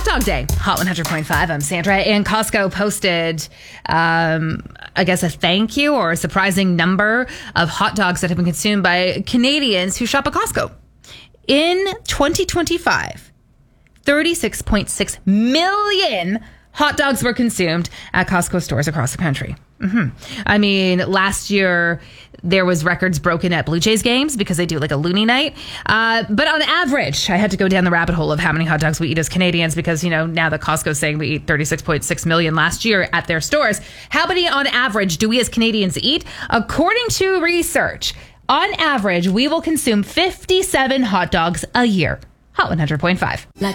Hot Dog Day, Hot 100.5. I'm Sandra, and Costco posted, I guess, a thank you or a surprising number of hot dogs that have been consumed by Canadians who shop at Costco. In 2025, 36.6 million hot dogs were consumed at Costco stores across the country. I mean, last year there was records broken at Blue Jays games because they do like a loony night. But on average, I had to go down the rabbit hole of how many hot dogs we eat as Canadians because, you know, now that Costco's saying we eat 36.6 million last year at their stores. How many on average do we as Canadians eat? According to research, on average, we will consume 57 hot dogs a year. Hot 100.5.